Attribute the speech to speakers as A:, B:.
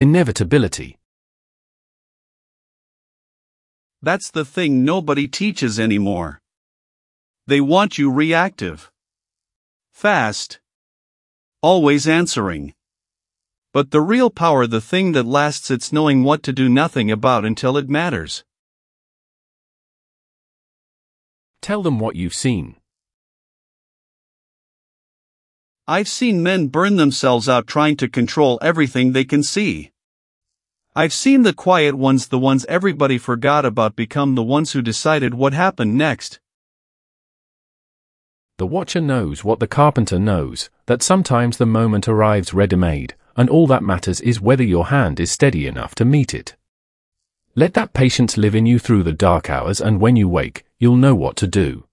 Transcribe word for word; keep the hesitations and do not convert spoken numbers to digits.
A: inevitability.
B: That's the thing nobody teaches anymore. They want you reactive. Fast. Always answering. But the real power, the thing that lasts, it's knowing what to do nothing about until it matters.
A: Tell them what you've seen.
B: I've seen men burn themselves out trying to control everything they can see. I've seen the quiet ones, the ones everybody forgot about, become the ones who decided what happened next.
A: The watcher knows what the carpenter knows, that sometimes the moment arrives ready-made, and all that matters is whether your hand is steady enough to meet it. Let that patience live in you through the dark hours, and when you wake, you'll know what to do.